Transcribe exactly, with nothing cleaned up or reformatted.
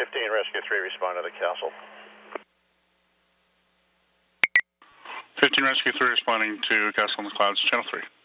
fifteen, Rescue three, respond to the castle. fifteen Rescue three responding to Castle in the Clouds, Channel three.